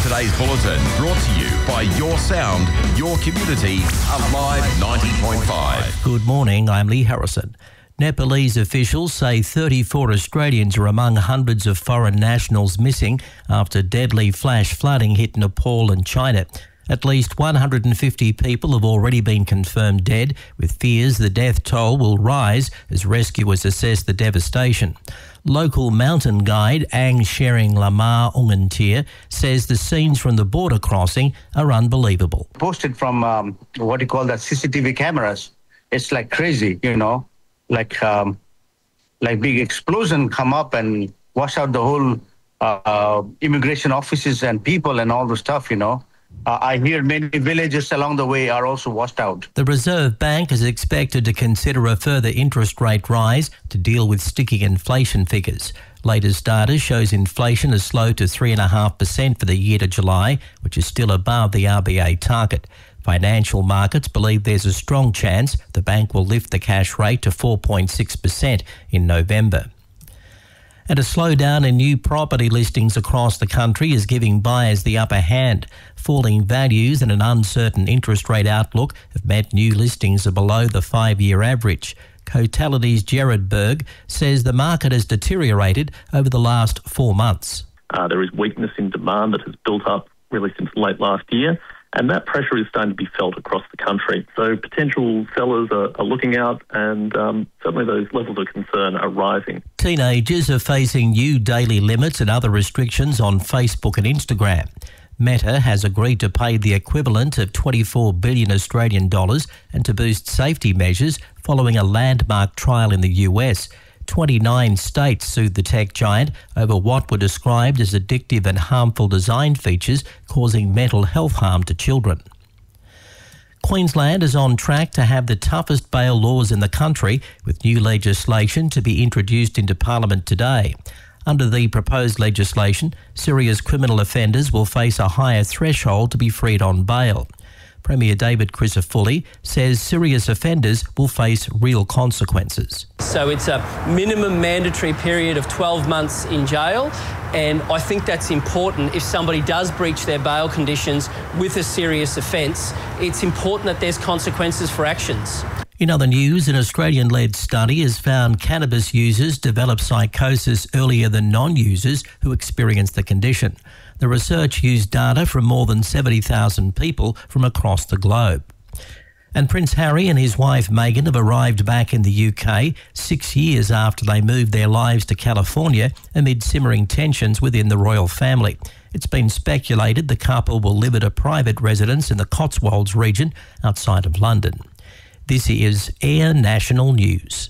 Today's bulletin brought to you by Your Sound, Your Community, Alive 90.5. Good morning, I'm Lee Harrison. Nepalese officials say 34 Australians are among hundreds of foreign nationals missing after deadly flash flooding hit Nepal and China. At least 150 people have already been confirmed dead, with fears the death toll will rise as rescuers assess the devastation. Local mountain guide Ang Shering Lamar Ungantir says the scenes from the border crossing are unbelievable. Posted from what you call the CCTV cameras, it's like crazy, like big explosion come up and wash out the whole immigration offices and people and all the stuff, I hear many villages along the way are also washed out. The Reserve Bank is expected to consider a further interest rate rise to deal with sticky inflation figures. Latest data shows inflation has slowed to 3.5% for the year to July, which is still above the RBA target. Financial markets believe there's a strong chance the bank will lift the cash rate to 4.6% in November. And a slowdown in new property listings across the country is giving buyers the upper hand. Falling values and an uncertain interest rate outlook have meant new listings are below the 5-year average. Cotality's Gerard Berg says the market has deteriorated over the last 4 months. There is weakness in demand that has built up really since late last year, and that pressure is starting to be felt across the country. So potential sellers are looking out, and certainly those levels of concern are rising. Teenagers are facing new daily limits and other restrictions on Facebook and Instagram. Meta has agreed to pay the equivalent of 24 billion Australian dollars and to boost safety measures following a landmark trial in the US. 29 states sued the tech giant over what were described as addictive and harmful design features causing mental health harm to children. Queensland is on track to have the toughest bail laws in the country, with new legislation to be introduced into Parliament today. Under the proposed legislation, serious criminal offenders will face a higher threshold to be freed on bail. Premier David Crisafulli says serious offenders will face real consequences. So it's a minimum mandatory period of 12 months in jail, and I think that's important. If somebody does breach their bail conditions with a serious offence, it's important that there's consequences for actions. In other news, an Australian-led study has found cannabis users develop psychosis earlier than non-users who experience the condition. The research used data from more than 70,000 people from across the globe. And Prince Harry and his wife Meghan have arrived back in the UK 6 years after they moved their lives to California amid simmering tensions within the royal family. It's been speculated the couple will live at a private residence in the Cotswolds region outside of London. This is Air National News.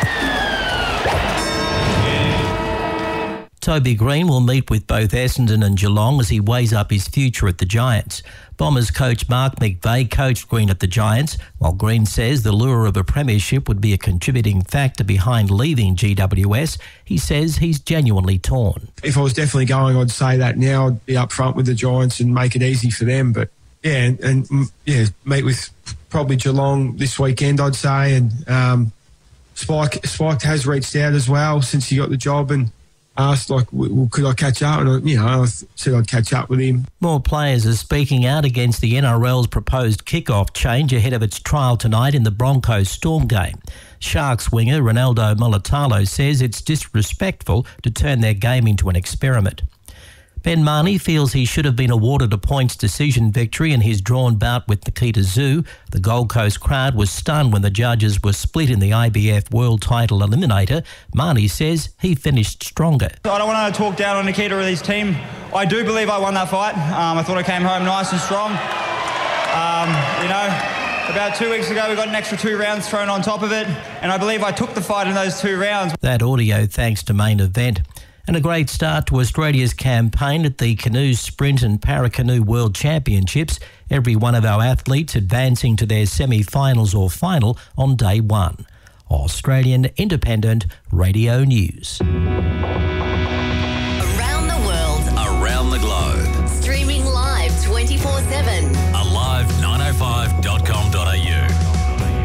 Toby Green will meet with both Essendon and Geelong as he weighs up his future at the Giants. Bombers coach Mark McVeigh coached Green at the Giants, while Green says the lure of a premiership would be a contributing factor behind leaving GWS. He says he's genuinely torn. If I was definitely going, I'd say that now. I'd be up front with the Giants and make it easy for them. But and meet with probably Geelong this weekend, I'd say. And Spike has reached out as well since he got the job and asked, could I catch up? And, I said I'd catch up with him. More players are speaking out against the NRL's proposed kick-off change ahead of its trial tonight in the Broncos Storm game. Sharks winger Ronaldo Mulitalo says it's disrespectful to turn their game into an experiment. Ben Marnie feels he should have been awarded a points decision victory in his drawn bout with Nikita Tszyu. The Gold Coast crowd was stunned when the judges were split in the IBF World Title Eliminator. Marnie says he finished stronger. I don't want to talk down on Nikita or his team. I do believe I won that fight. I thought I came home nice and strong. About 2 weeks ago we got an extra 2 rounds thrown on top of it, and I believe I took the fight in those 2 rounds. That audio thanks to Main Event. And a great start to Australia's campaign at the Canoe Sprint and Paracanoe World Championships. Every one of our athletes advancing to their semi-finals or final on day one. Australian Independent Radio News.